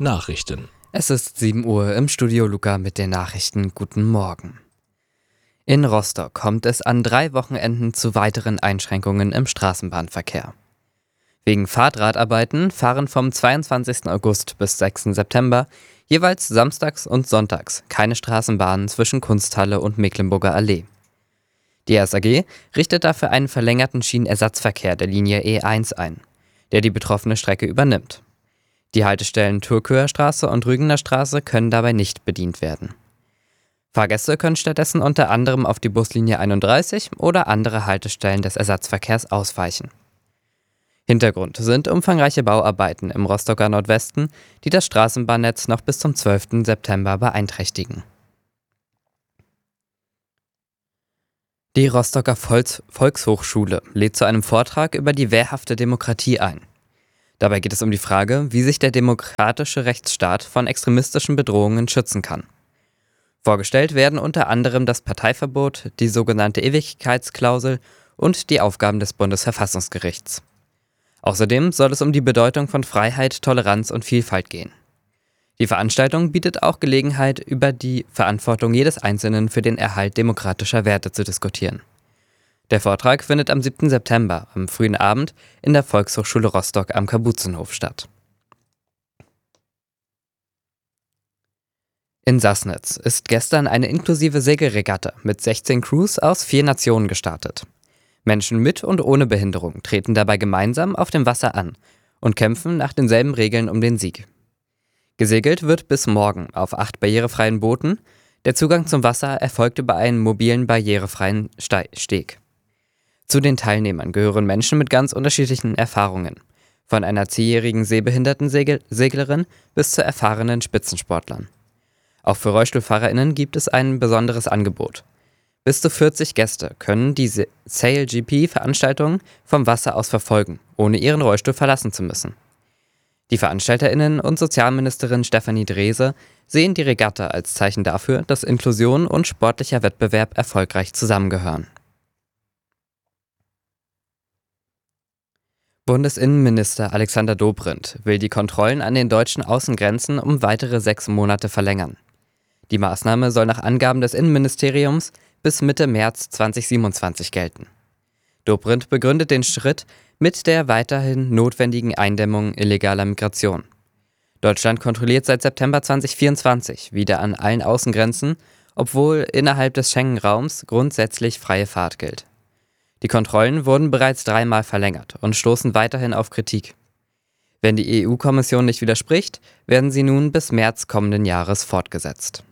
Nachrichten. Es ist 7 Uhr im Studio Luca mit den Nachrichten. Guten Morgen. In Rostock kommt es an 3 Wochenenden zu weiteren Einschränkungen im Straßenbahnverkehr. Wegen Fahrdradarbeiten fahren vom 22. August bis 6. September jeweils samstags und sonntags keine Straßenbahnen zwischen Kunsthalle und Mecklenburger Allee. Die SAG richtet dafür einen verlängerten Schienenersatzverkehr der Linie E1 ein, der die betroffene Strecke übernimmt. Die Haltestellen Turköer Straße und Rügener Straße können dabei nicht bedient werden. Fahrgäste können stattdessen unter anderem auf die Buslinie 31 oder andere Haltestellen des Ersatzverkehrs ausweichen. Hintergrund sind umfangreiche Bauarbeiten im Rostocker Nordwesten, die das Straßenbahnnetz noch bis zum 12. September beeinträchtigen. Die Rostocker Volkshochschule lädt zu einem Vortrag über die wehrhafte Demokratie ein. Dabei geht es um die Frage, wie sich der demokratische Rechtsstaat von extremistischen Bedrohungen schützen kann. Vorgestellt werden unter anderem das Parteiverbot, die sogenannte Ewigkeitsklausel und die Aufgaben des Bundesverfassungsgerichts. Außerdem soll es um die Bedeutung von Freiheit, Toleranz und Vielfalt gehen. Die Veranstaltung bietet auch Gelegenheit, über die Verantwortung jedes Einzelnen für den Erhalt demokratischer Werte zu diskutieren. Der Vortrag findet am 7. September am frühen Abend in der Volkshochschule Rostock am Kapuzenhof statt. In Sassnitz ist gestern eine inklusive Segelregatta mit 16 Crews aus 4 Nationen gestartet. Menschen mit und ohne Behinderung treten dabei gemeinsam auf dem Wasser an und kämpfen nach denselben Regeln um den Sieg. Gesegelt wird bis morgen auf 8 barrierefreien Booten. Der Zugang zum Wasser erfolgt über einen mobilen barrierefreien Steg. Zu den Teilnehmern gehören Menschen mit ganz unterschiedlichen Erfahrungen, von einer 10-jährigen sehbehinderten Seglerin bis zu erfahrenen Spitzensportlern. Auch für RollstuhlfahrerInnen gibt es ein besonderes Angebot. Bis zu 40 Gäste können die SailGP-Veranstaltung vom Wasser aus verfolgen, ohne ihren Rollstuhl verlassen zu müssen. Die VeranstalterInnen und Sozialministerin Stefanie Drese sehen die Regatta als Zeichen dafür, dass Inklusion und sportlicher Wettbewerb erfolgreich zusammengehören. Bundesinnenminister Alexander Dobrindt will die Kontrollen an den deutschen Außengrenzen um weitere 6 Monate verlängern. Die Maßnahme soll nach Angaben des Innenministeriums bis Mitte März 2027 gelten. Dobrindt begründet den Schritt mit der weiterhin notwendigen Eindämmung illegaler Migration. Deutschland kontrolliert seit September 2024 wieder an allen Außengrenzen, obwohl innerhalb des Schengen-Raums grundsätzlich freie Fahrt gilt. Die Kontrollen wurden bereits 3-mal verlängert und stoßen weiterhin auf Kritik. Wenn die EU-Kommission nicht widerspricht, werden sie nun bis März kommenden Jahres fortgesetzt.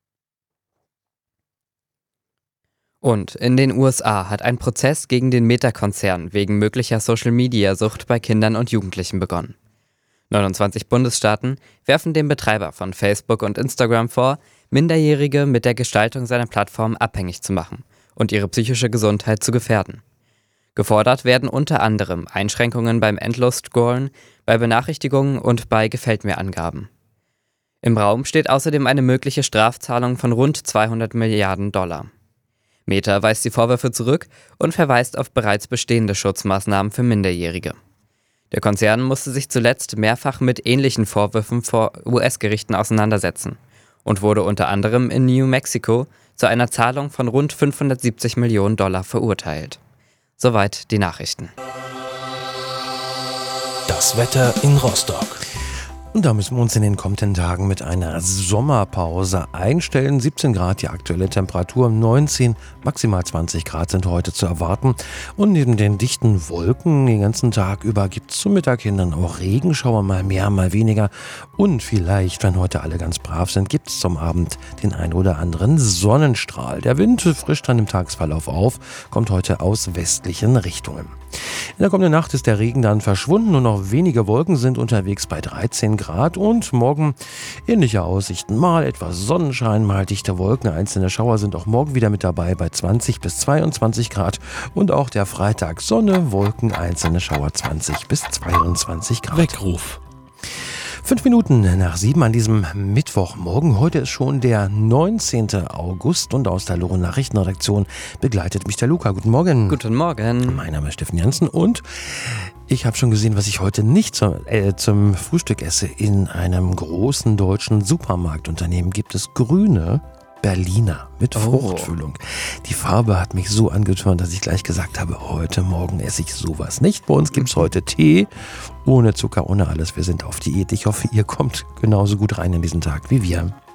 Und in den USA hat ein Prozess gegen den Meta-Konzern wegen möglicher Social-Media-Sucht bei Kindern und Jugendlichen begonnen. 29 Bundesstaaten werfen dem Betreiber von Facebook und Instagram vor, Minderjährige mit der Gestaltung seiner Plattform abhängig zu machen und ihre psychische Gesundheit zu gefährden. Gefordert werden unter anderem Einschränkungen beim Endlos-Scrollen, bei Benachrichtigungen und bei Gefällt-mir-Angaben. Im Raum steht außerdem eine mögliche Strafzahlung von rund 200 Milliarden $. Meta weist die Vorwürfe zurück und verweist auf bereits bestehende Schutzmaßnahmen für Minderjährige. Der Konzern musste sich zuletzt mehrfach mit ähnlichen Vorwürfen vor US-Gerichten auseinandersetzen und wurde unter anderem in New Mexico zu einer Zahlung von rund 570 Millionen $ verurteilt. Soweit die Nachrichten. Das Wetter in Rostock. Und da müssen wir uns in den kommenden Tagen mit einer Sommerpause einstellen. 17 Grad die aktuelle Temperatur, 19, maximal 20 Grad sind heute zu erwarten. Und neben den dichten Wolken den ganzen Tag über gibt es zum Mittag hin dann auch Regenschauer, mal mehr, mal weniger. Und vielleicht, wenn heute alle ganz brav sind, gibt es zum Abend den ein oder anderen Sonnenstrahl. Der Wind frischt dann im Tagesverlauf auf, kommt heute aus westlichen Richtungen. In der kommenden Nacht ist der Regen dann verschwunden, nur noch wenige Wolken sind unterwegs bei 13 Grad und morgen ähnliche Aussichten. Mal etwas Sonnenschein, mal dichte Wolken. Einzelne Schauer sind auch morgen wieder mit dabei bei 20 bis 22 Grad und auch der Freitag Sonne, Wolken, einzelne Schauer 20 bis 22 Grad. Weckruf. 5 Minuten nach 7 an diesem Mittwochmorgen. Heute ist schon der 19. August und aus der Loro Nachrichtenredaktion begleitet mich der Luca. Guten Morgen. Guten Morgen. Mein Name ist Steffen Jansen und ich habe schon gesehen, was ich heute nicht zum Frühstück esse. In einem großen deutschen Supermarktunternehmen gibt es grüne Berliner mit Fruchtfüllung. Die Farbe hat mich so angetörnt, dass ich gleich gesagt habe, heute Morgen esse ich sowas nicht. Bei uns gibt es heute Tee, ohne Zucker, ohne alles. Wir sind auf Diät. Ich hoffe, ihr kommt genauso gut rein in diesen Tag wie wir.